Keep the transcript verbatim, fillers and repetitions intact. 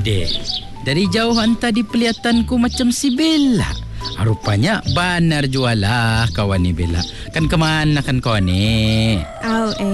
deh. Dari jauhan tadi pelihatanku macam si Bella. Rupanya benar jualah kawan ni Bella. Kan kemana kan kau ni? Au, eh.